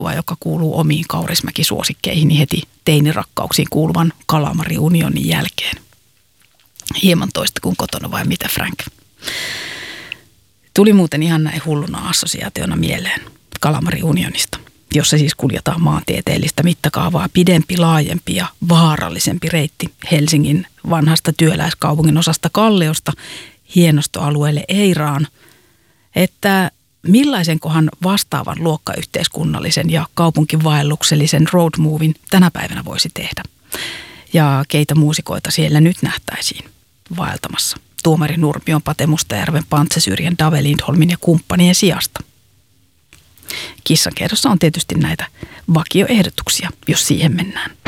joka kuuluu omiin Kaurismäki-suosikkeihini heti teinirakkauksiin kuuluvan Kalamari Unionin jälkeen. Hieman toista kuin kotona vai mitä, Frank? Tuli muuten ihan näin hulluna assosiaationa mieleen Kalamari Unionista, jossa siis kuljetaan maantieteellistä mittakaavaa pidempi, laajempi ja vaarallisempi reitti Helsingin vanhasta työläiskaupungin osasta Kalliosta hienostoalueelle Eiraan, että millaisenkohan vastaavan luokkayhteiskunnallisen ja kaupunkivaelluksellisen road movin tänä päivänä voisi tehdä. Ja keitä muusikoita siellä nyt nähtäisiin vaeltamassa Tuomari Nurmion, Pate Mustajärven, Pantse Syrjän, Dave Lindholmin ja kumppanien sijasta. Kissankerrossa on tietysti näitä vakioehdotuksia, jos siihen mennään.